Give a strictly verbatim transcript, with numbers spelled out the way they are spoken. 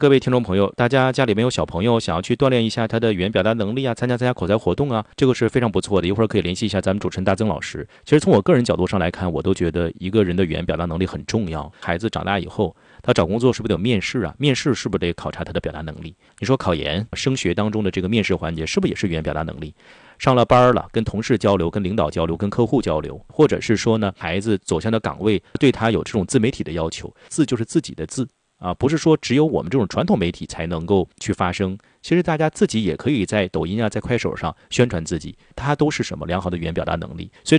各位听众朋友，大家家里面有小朋友想要去锻炼一下他的语言表达能力啊，参加参加口才活动啊，这个是非常不错的。一会儿可以联系一下咱们主持人大曾老师。其实从我个人角度上来看，我都觉得一个人的语言表达能力很重要。孩子长大以后，他找工作是不是得有面试啊？面试是不是得考察他的表达能力？你说考研、升学当中的这个面试环节，是不是也是语言表达能力？上了班了，跟同事交流、跟领导交流、跟客户交流，或者是说呢，孩子走向的岗位对他有这种自媒体的要求，字就是自己的字。啊，不是说只有我们这种传统媒体才能够去发声，其实大家自己也可以在抖音啊，在快手上宣传自己，它都是什么良好的语言表达能力。所以